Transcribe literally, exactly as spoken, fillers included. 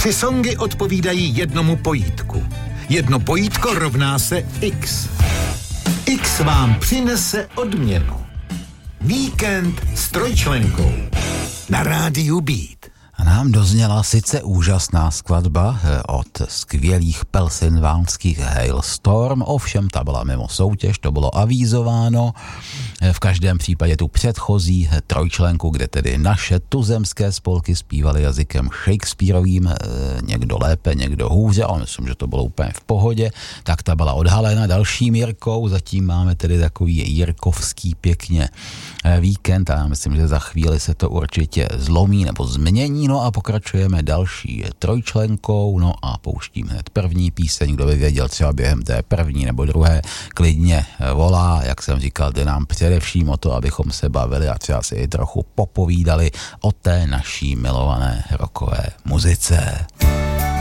Tři songy odpovídají jednomu pojítku. Jedno pojítko rovná se X. X vám přinese odměnu. Víkend s trojčlenkou na rádiu Beat. A nám dozněla sice úžasná skladba od skvělých pensylvánských Hailstorm, ovšem ta byla mimo soutěž, to bylo avízováno. V každém případě tu předchozí trojčlenku, kde tedy naše tuzemské spolky zpívaly jazykem Shakespearovým, někdo lépe, někdo hůře, ale myslím, že to bylo úplně v pohodě, tak ta byla odhalena dalším Jirkou, zatím máme tedy takový jirkovský pěkně víkend a já myslím, že za chvíli se to určitě zlomí nebo změní. No a pokračujeme další trojčlenkou, no a pouštím hned první píseň, kdo by věděl třeba během té první nebo druhé, klidně volá, jak jsem říkal, jde nám především o to, abychom se bavili a třeba si i trochu popovídali o té naší milované rockové muzice.